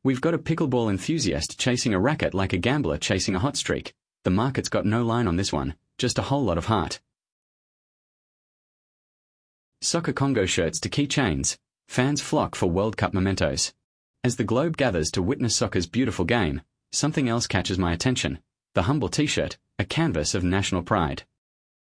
We've got a pickleball enthusiast chasing a racket like a gambler chasing a hot streak. The market's got no line on this one, just a whole lot of heart. Soccer Congo shirts to keychains. Fans flock for World Cup mementos. As the globe gathers to witness soccer's beautiful game, something else catches my attention. The humble t-shirt, a canvas of national pride.